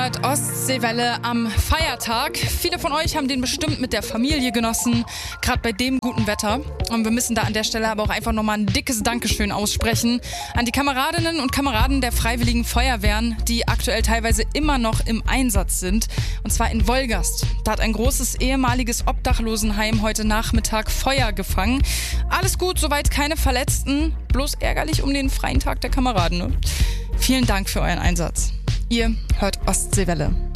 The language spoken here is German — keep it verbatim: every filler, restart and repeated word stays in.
Ostseewelle am Feiertag. Viele von euch haben den bestimmt mit der Familie genossen, gerade bei dem guten Wetter. Und wir müssen da an der Stelle aber auch einfach nochmal ein dickes Dankeschön aussprechen an die Kameradinnen und Kameraden der Freiwilligen Feuerwehren, die aktuell teilweise immer noch im Einsatz sind. Und zwar in Wolgast. Da hat ein großes ehemaliges Obdachlosenheim heute Nachmittag Feuer gefangen. Alles gut, soweit keine Verletzten. Bloß ärgerlich um den freien Tag der Kameraden. Ne? Vielen Dank für euren Einsatz. Ihr hört Ostseewelle.